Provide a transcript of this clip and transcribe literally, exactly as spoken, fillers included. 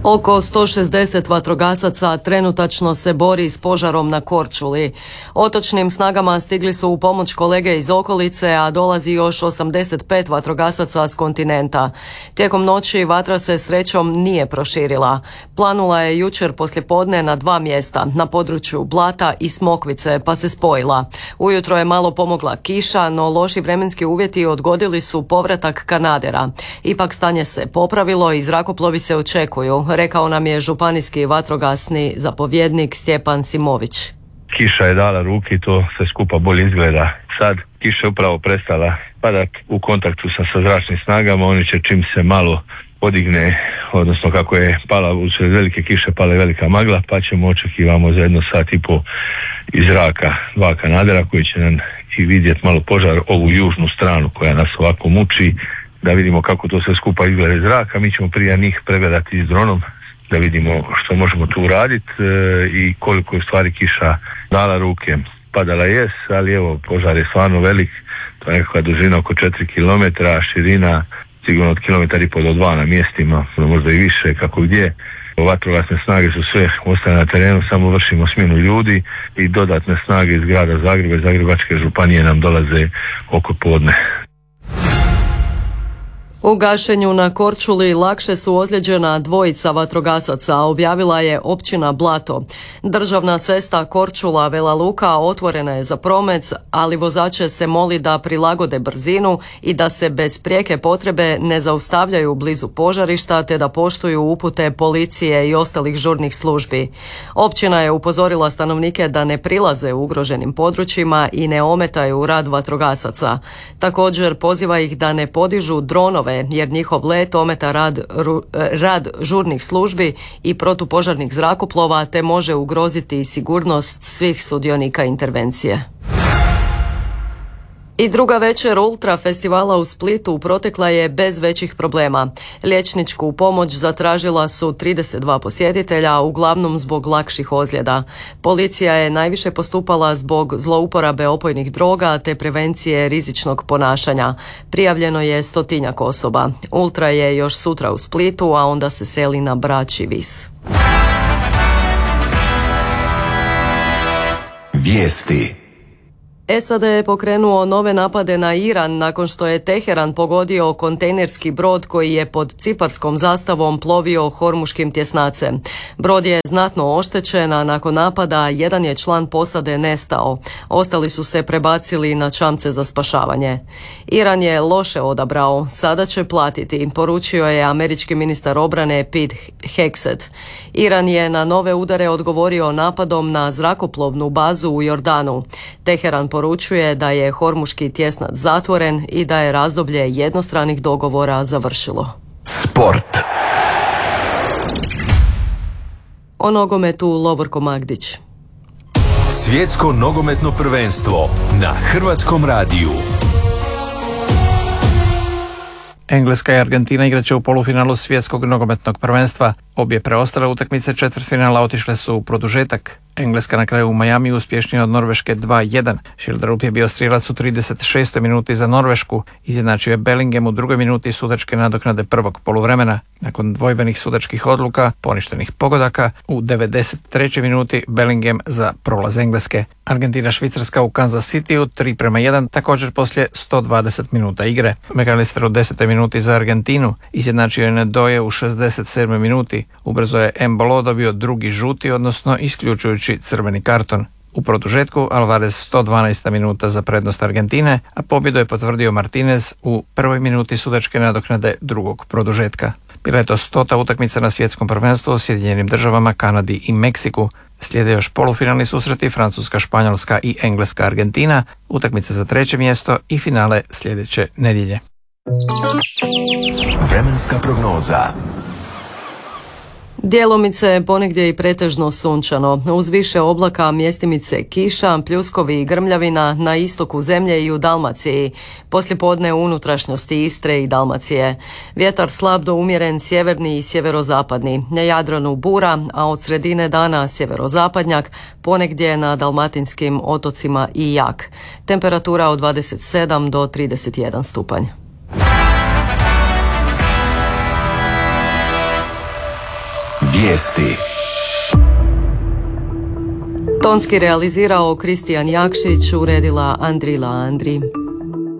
Oko sto šezdeset vatrogasaca trenutačno se bori s požarom na Korčuli. Otočnim snagama stigli su u pomoć kolege iz okolice, a dolazi još osamdeset pet vatrogasaca s kontinenta. Tijekom noći vatra se srećom nije proširila. Planula je jučer poslijepodne na dva mjesta, na području Blata i Smokvice, pa se spojila. Ujutro je malo pomogla kiša, no loši vremenski uvjeti odgodili su povratak kanadera. Ipak stanje se popravilo i zrakoplovi se očekuju, rekao nam je županijski vatrogasni zapovjednik Stjepan Simović. Kiša je dala ruke i to sve skupa bolje izgleda. Sad kiša je upravo prestala padat, u kontaktu sam sa zračnim snagama, oni će čim se malo podigne, odnosno kako je pala usred velike kiše, pala je velika magla, pa ćemo očekivamo za jedno sat i po iz zraka dva kanadera koji će nam i vidjeti malo požar, ovu južnu stranu koja nas ovako muči, da vidimo kako to sve skupa izgleda iz zraka. Mi ćemo prije njih pregledati s dronom da vidimo što možemo tu uraditi e, i koliko je stvari kiša dala ruke. Padala je, ali evo, požar je stvarno velik, to je nekakva dužina oko četiri kilometra, širina sigurno od kilometar i pol do dva na mjestima, možda i više, kako gdje. Vatrogasne snage su sve ostale na terenu, samo vršimo smjenu ljudi i dodatne snage iz grada Zagreba i Zagrebačke županije nam dolaze oko podne. U gašenju na Korčuli lakše su ozlijeđena dvojica vatrogasaca, objavila je općina Blato. Državna cesta Korčula Vela Luka otvorena je za promet, ali vozače se moli da prilagode brzinu i da se bez prijeke potrebe ne zaustavljaju blizu požarišta te da poštuju upute policije i ostalih žurnih službi. Općina je upozorila stanovnike da ne prilaze u ugroženim područjima i ne ometaju rad vatrogasaca. Također poziva ih da ne podižu dronove jer njihov let ometa rad, ru, rad žurnih službi i protupožarnih zrakoplova te može ugroziti sigurnost svih sudionika intervencije. I druga večer Ultra festivala u Splitu protekla je bez većih problema. Liječničku pomoć zatražila su trideset dva posjetitelja, uglavnom zbog lakših ozljeda. Policija je najviše postupala zbog zlouporabe opojnih droga te prevencije rizičnog ponašanja. Prijavljeno je stotinjak osoba. Ultra je još sutra u Splitu, a onda se seli na Brač i Vis. Vijesti. S A D je pokrenuo nove napade na Iran nakon što je Teheran pogodio kontejnerski brod koji je pod ciparskom zastavom plovio hormuškim tjesnacem. Brod je znatno oštećen, a nakon napada jedan je član posade nestao. Ostali su se prebacili na čamce za spašavanje. Iran je loše odabrao, sada će platiti, poručio je američki ministar obrane Pete Hegseth. Iran je na nove udare odgovorio napadom na zrakoplovnu bazu u Jordanu. Teheran poručuje da je hormuški tjesnac zatvoren i da je razdoblje jednostranih dogovora završilo. Sport. O nogometu Lovorko Magdić. Svjetsko nogometno prvenstvo na Hrvatskom radiju. Engleska i Argentina igraće u polufinalu svjetskog nogometnog prvenstva. Obje preostale utakmice četvrtfinala otišle su u produžetak. Engleska na kraju u Miami uspješnija od Norveške dva jedan. Schilderup je bio strijelac u trideset šestoj minuti za Norvešku. Izjednačio je Bellingham u drugoj minuti sudačke nadoknade prvog poluvremena. Nakon dvojbenih sudačkih odluka, poništenih pogodaka, u devedeset trećoj minuti Bellingham za prolaz Engleske. Argentina-Švicarska u Kansas Cityu tri prema jedan, također poslije sto dvadeset minuta igre. McAllister u desetoj minuti za Argentinu. Izjednačio je Nedoje u šezdeset sedmoj minuti. Ubrzo je Embolo dobio drugi žuti, odnosno isključujući crveni karton. U produžetku Alvarez sto dvanaesta minuta za prednost Argentine, a pobjedu je potvrdio Martinez u prvoj minuti sudačke nadoknade drugog produžetka. Bila je to stota utakmica na svjetskom prvenstvu u Sjedinjenim državama, Kanadi i Meksiku. Slijede još polufinalni susreti Francuska, Španjolska i Engleska, Argentina, utakmice za treće mjesto i finale sljedeće nedjelje. Vremenska prognoza. Djelomice ponegdje i pretežno sunčano. Uz više oblaka, mjestimice kiša, pljuskovi i grmljavina na istoku zemlje i u Dalmaciji. Poslijepodne u unutrašnjosti Istre i Dalmacije. Vjetar slab do umjeren sjeverni i sjeverozapadni. Na Jadranu bura, a od sredine dana sjeverozapadnjak, ponegdje na dalmatinskim otocima i jak. Temperatura od dvadeset sedam do trideset jedan stupanj. Vijesti. Tonski realizirao Kristijan Jakšić, uredila Andrila Andri.